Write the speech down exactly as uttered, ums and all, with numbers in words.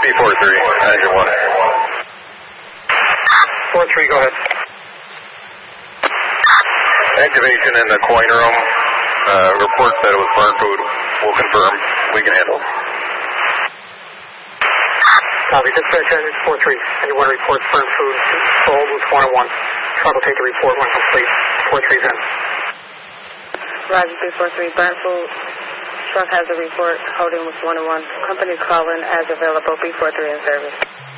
B four three, engine one. four three, go ahead. Activation in the coin room. Uh, report that it was burnt food. We'll confirm. We can handle. Copy. Dispatch engine four three. Anyone reports burnt food sold with one oh one. Truck will take the report when complete. four three's in. Roger, B four three. Burnt food. Truck has a report holding with one oh one. Company calling as available. B four three in service.